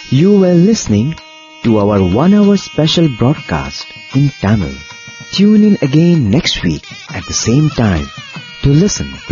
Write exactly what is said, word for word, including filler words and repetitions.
You were listening to our one-hour special broadcast in Tamil. Tune in again next week at the same time to listen to